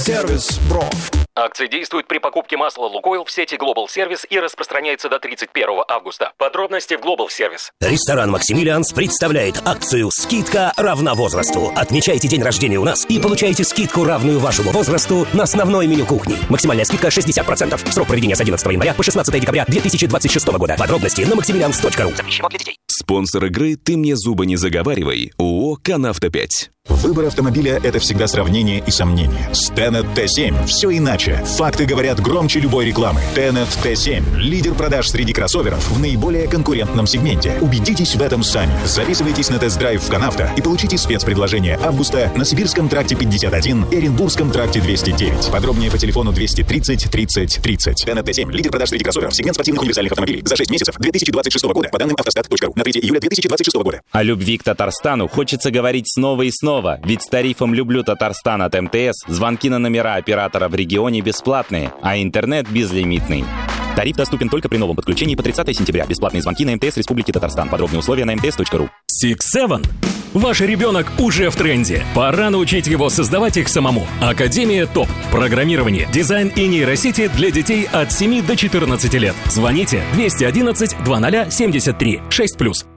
Сервис Бро. Акция действует при покупке масла «Лукойл» в сети Global Service и распространяется до 31 августа. Подробности в Global Service. Ресторан «Максимилианс» представляет акцию «Скидка равна возрасту». Отмечайте день рождения у нас и получайте скидку, равную вашему возрасту, на основное меню кухни. Максимальная скидка 60%. Срок проведения с 11 января по 16 декабря 2026 года. Подробности на maximilians.ru. Запрещено для детей. Спонсор игры «Ты мне зубы не заговаривай» ООО «Канавто-5». Выбор автомобиля – это всегда сравнение и сомнение. С Tenet T7 все иначе. Факты говорят громче любой рекламы. Tenet T7 – лидер продаж среди кроссоверов в наиболее конкурентном сегменте. Убедитесь в этом сами. Записывайтесь на тест-драйв в Канавто и получите спецпредложение августа на Сибирском тракте 51 и Оренбургском тракте 209. Подробнее по телефону 230 30 30. Tenet T7 – лидер продаж среди кроссоверов, сегмент спортивных универсальных автомобилей. За 6 месяцев 2026 года, по данным автостат.ру, на 3 июля 2026 года. О любви к Татарстану хочется говорить снова и снова. Ведь с тарифом «Люблю Татарстан» от МТС звонки на номера оператора в регионе бесплатные, а интернет безлимитный. Тариф доступен только при новом подключении по 30 сентября. Бесплатные звонки на МТС Республики Татарстан. Подробные условия на mts.ru. Six Seven. Ваш ребенок уже в тренде. Пора научить его создавать их самому. Академия ТОП. Программирование, дизайн и нейросети для детей от 7 до 14 лет. Звоните 211 2073 6+.